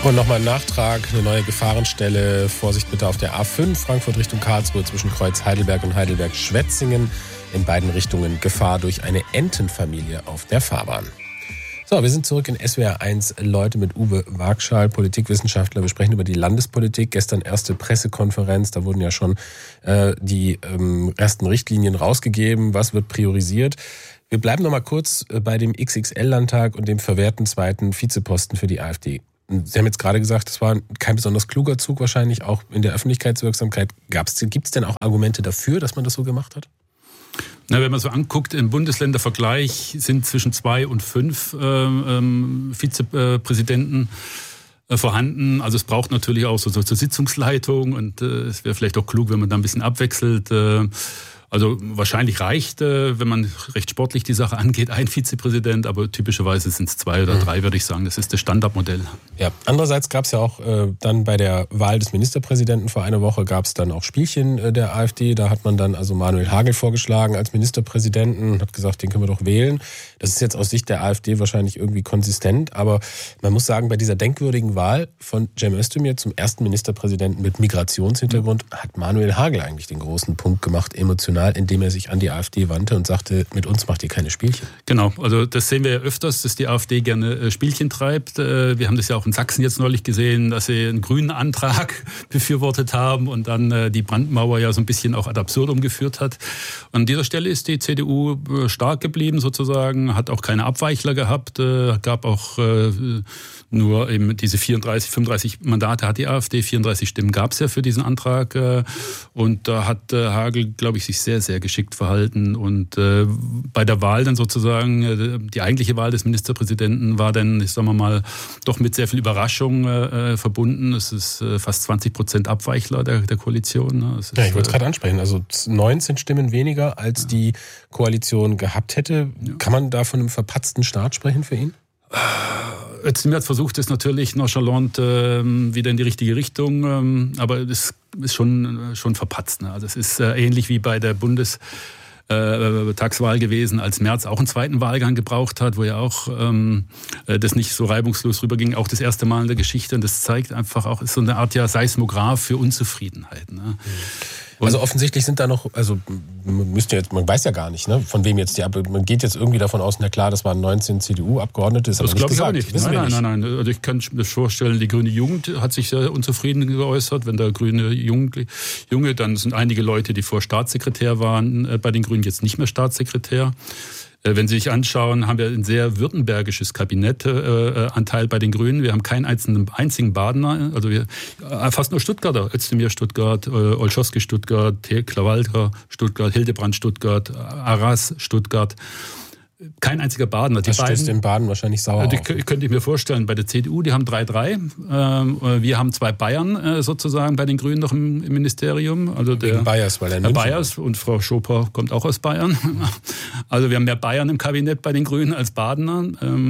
Und nochmal ein Nachtrag, eine neue Gefahrenstelle. Vorsicht bitte auf der A5, Frankfurt Richtung Karlsruhe zwischen Kreuz Heidelberg und Heidelberg-Schwetzingen. In beiden Richtungen Gefahr durch eine Entenfamilie auf der Fahrbahn. So, wir sind zurück in SWR 1 Leute mit Uwe Wagschal, Politikwissenschaftler. Wir sprechen über die Landespolitik. Gestern erste Pressekonferenz. Da wurden ja schon die ersten Richtlinien rausgegeben. Was wird priorisiert? Wir bleiben noch mal kurz bei dem XXL-Landtag und dem verwehrten zweiten Vizeposten für die AfD. Sie haben jetzt gerade gesagt, es war kein besonders kluger Zug wahrscheinlich, auch in der Öffentlichkeitswirksamkeit. Gibt es denn auch Argumente dafür, dass man das so gemacht hat? Na, wenn man so anguckt, im Bundesländervergleich sind zwischen 2 und 5 Vizepräsidenten vorhanden. Also es braucht natürlich auch so zur Sitzungsleitung und es wäre vielleicht auch klug, wenn man da ein bisschen abwechselt. Also wahrscheinlich reicht, wenn man recht sportlich die Sache angeht, ein Vizepräsident, aber typischerweise sind es 2 oder 3, würde ich sagen. Das ist das Standardmodell. Ja, andererseits gab es ja auch dann bei der Wahl des Ministerpräsidenten vor einer Woche gab es dann auch Spielchen der AfD. Da hat man dann also Manuel Hagel vorgeschlagen als Ministerpräsidenten und hat gesagt, den können wir doch wählen. Das ist jetzt aus Sicht der AfD wahrscheinlich irgendwie konsistent, aber man muss sagen, bei dieser denkwürdigen Wahl von Cem Özdemir zum ersten Ministerpräsidenten mit Migrationshintergrund hat Manuel Hagel eigentlich den großen Punkt gemacht, emotional, indem er sich an die AfD wandte und sagte, mit uns macht ihr keine Spielchen. Genau, also das sehen wir ja öfters, dass die AfD gerne Spielchen treibt. Wir haben das ja auch in Sachsen jetzt neulich gesehen, dass sie einen grünen Antrag befürwortet haben und dann die Brandmauer ja so ein bisschen auch ad absurdum geführt hat. An dieser Stelle ist die CDU stark geblieben sozusagen, hat auch keine Abweichler gehabt, gab auch nur eben diese 35 Mandate hat die AfD, 34 Stimmen gab es ja für diesen Antrag und da hat Hagel, glaube ich, sich sehr, sehr geschickt verhalten und bei der Wahl dann sozusagen, die eigentliche Wahl des Ministerpräsidenten war dann, sagen wir mal, doch mit sehr viel Überraschung verbunden. Es ist fast 20% Abweichler der Koalition. Ja, ich wollte es gerade ansprechen, also 19 Stimmen weniger, als die Koalition gehabt hätte. Ja. Kann man da von einem verpatzten Start sprechen für ihn? Özdemir hat versucht, es natürlich nonchalant wieder in die richtige Richtung, aber das ist schon verpatzt. Ne? Also es ist ähnlich wie bei der Bundestagswahl gewesen, als Merz auch einen zweiten Wahlgang gebraucht hat, wo ja auch das nicht so reibungslos rüberging, auch das erste Mal in der Geschichte. Und das zeigt einfach auch, ist so eine Art Seismograph für Unzufriedenheit. Ne? Also offensichtlich sind da noch, also man weiß ja gar nicht, ne, von wem jetzt man geht jetzt irgendwie davon aus, na klar, das waren 19 CDU-Abgeordnete. Das glaube ich auch nicht. Nein. Also ich kann mir vorstellen, die grüne Jugend hat sich sehr unzufrieden geäußert. Wenn der grüne Junge, dann sind einige Leute, die vor Staatssekretär waren, bei den Grünen jetzt nicht mehr Staatssekretär. Wenn Sie sich anschauen, haben wir ein sehr württembergisches Kabinettanteil bei den Grünen. Wir haben keinen einzigen Badener, also fast nur Stuttgarter. Özdemir Stuttgart, Olschowski Stuttgart, Klawalter Stuttgart, Hildebrand Stuttgart, Arras Stuttgart. Kein einziger Badener. Das stößt den Baden wahrscheinlich sauer auf. Könnte ich mir vorstellen, bei der CDU, die haben 3-3. Wir haben 2 Bayern sozusagen bei den Grünen noch im Ministerium. Also Wegen Bayers, weil Herr Bayers und Frau Schoper kommt auch aus Bayern. Also wir haben mehr Bayern im Kabinett bei den Grünen als Badener.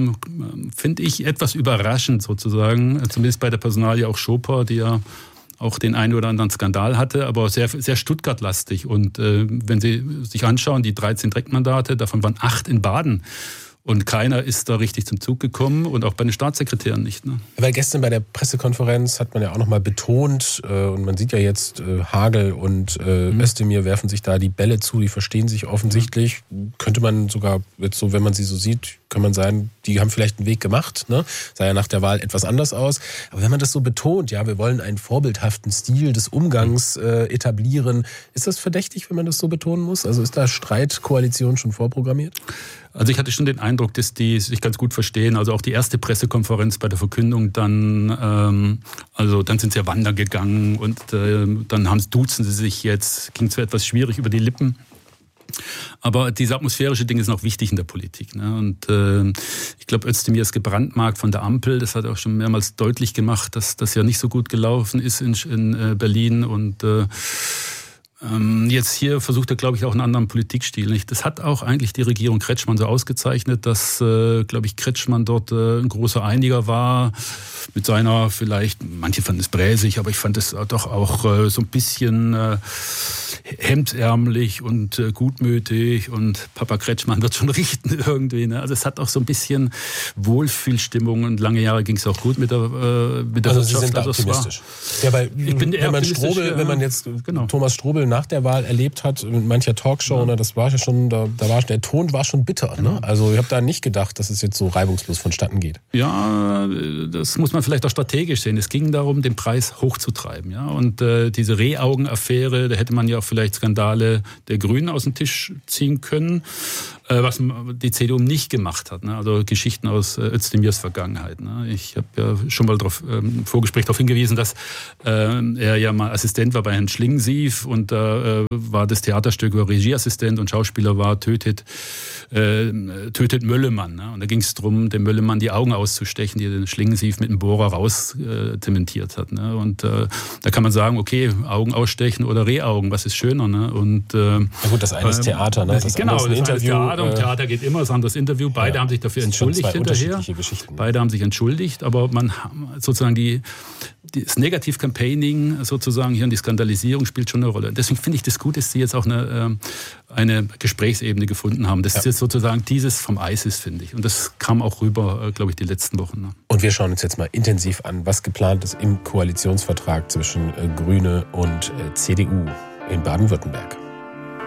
Finde ich etwas überraschend sozusagen, zumindest bei der Personalie auch Schoper, die ja auch den einen oder anderen Skandal hatte, aber sehr, sehr Stuttgart-lastig. Und wenn Sie sich anschauen, die 13 Direktmandate, davon waren 8 in Baden. Und keiner ist da richtig zum Zug gekommen und auch bei den Staatssekretären nicht. Ne? Weil gestern bei der Pressekonferenz hat man ja auch nochmal betont, und man sieht ja jetzt, Hagel und Özdemir werfen sich da die Bälle zu, die verstehen sich offensichtlich. Könnte man sogar, jetzt so, wenn man sie so sieht, kann man sagen, die haben vielleicht einen Weg gemacht, ne? Sah ja nach der Wahl etwas anders aus. Aber wenn man das so betont, ja, wir wollen einen vorbildhaften Stil des Umgangs etablieren, ist das verdächtig, wenn man das so betonen muss? Also ist da Streitkoalition schon vorprogrammiert? Also ich hatte schon den Eindruck, dass die sich ganz gut verstehen. Also auch die erste Pressekonferenz bei der Verkündung, dann sind sie ja wandern gegangen und dann duzen sie sich jetzt. Ging zwar etwas schwierig über die Lippen, aber diese atmosphärische Dinge sind auch wichtig in der Politik. Ne? Und ich glaube, Özdemir ist gebrandmarkt von der Ampel. Das hat er auch schon mehrmals deutlich gemacht, dass das ja nicht so gut gelaufen ist in Berlin. Und jetzt hier versucht er, glaube ich, auch einen anderen Politikstil. Nicht? Das hat auch eigentlich die Regierung Kretschmann so ausgezeichnet, dass, glaube ich, Kretschmann dort ein großer Einiger war mit seiner vielleicht, manche fanden es bräsig, aber ich fand es doch auch so ein bisschen hemdsärmlich und gutmütig und Papa Kretschmann wird schon richten irgendwie. Ne? Also es hat auch so ein bisschen Wohlfühlstimmung und lange Jahre ging es auch gut mit der Wirtschaft. Sie sind da optimistisch. Ja, weil wenn man jetzt Thomas Strobel nach der Wahl erlebt hat, in mancher Talkshow, ne, das war ja schon, der Ton war schon bitter. Ne? Also ich habe da nicht gedacht, dass es jetzt so reibungslos vonstatten geht. Ja, das muss man vielleicht auch strategisch sehen. Es ging darum, den Preis hochzutreiben. Ja? Und diese Rehaugen-Affäre, da hätte man ja auch vielleicht Skandale der Grünen aus dem Tisch ziehen können, was die CDU nicht gemacht hat. Ne? Also Geschichten aus Özdemirs Vergangenheit. Ne? Ich habe ja schon mal im Vorgespräch darauf hingewiesen, dass er ja mal Assistent war bei Herrn Schlingensief und da war das Theaterstück, wo er Regieassistent und Schauspieler war, tötet Möllemann. Ne? Und da ging es darum, dem Möllemann die Augen auszustechen, die den Schlingensief mit dem Bohrer raus zementiert hat. Ne? Und da kann man sagen, okay, Augen ausstechen oder Rehaugen, was ist schöner? Ne? Und, na gut, das eine ist Theater, ne? Das genau, das ist Interview. Theater und Theater geht immer, das andere das Interview. Beide haben sich dafür entschuldigt hinterher. Beide haben sich entschuldigt, aber man sozusagen das Negativ-Campaigning sozusagen hier und die Skandalisierung spielt schon eine Rolle. Und deswegen finde ich das gut, dass Sie jetzt auch eine Gesprächsebene gefunden haben. Das ist jetzt sozusagen dieses vom ISIS, finde ich. Und das kam auch rüber, glaube ich, die letzten Wochen. Ne? Und wir schauen uns jetzt mal intensiv an, was geplant ist im Koalitionsvertrag zwischen Grüne und CDU in Baden-Württemberg.